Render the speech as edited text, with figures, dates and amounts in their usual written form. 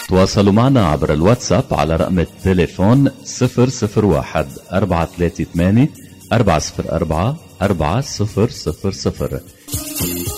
تواصلوا معنا عبر الواتساب على رقم التليفون 001 438 404 4000.